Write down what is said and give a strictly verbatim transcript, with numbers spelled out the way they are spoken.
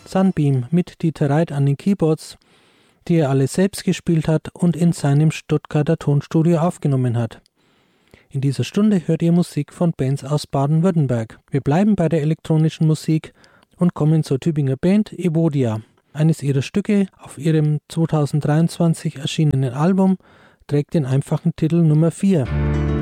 Sunbeam mit Dieter Reit an den Keyboards, die er alle selbst gespielt hat und in seinem Stuttgarter Tonstudio aufgenommen hat. In dieser Stunde hört ihr Musik von Bands aus Baden-Württemberg. Wir bleiben bei der elektronischen Musik und kommen zur Tübinger Band Evodia. Eines ihrer Stücke auf ihrem zweitausenddreiundzwanzig erschienenen Album trägt den einfachen Titel Nummer vier.